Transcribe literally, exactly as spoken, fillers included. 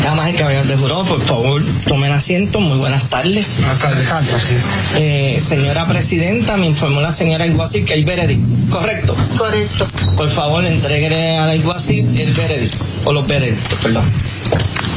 Damas y caballeros del jurado, por favor, tomen asiento. Muy buenas tardes. Buenas tardes. Eh, señora presidenta, me informó la señora Alguacil que hay veredicto. ¿Correcto? Correcto. Por favor, entregue al Alguacil el veredicto, o los veredictos, perdón.